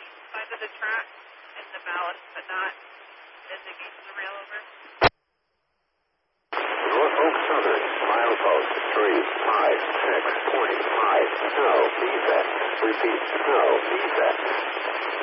side of the track in the ballast, but not in the gauge of the rail over. Norfolk Southern, milepost 356.5, no, VSET. Repeat, no, VSET.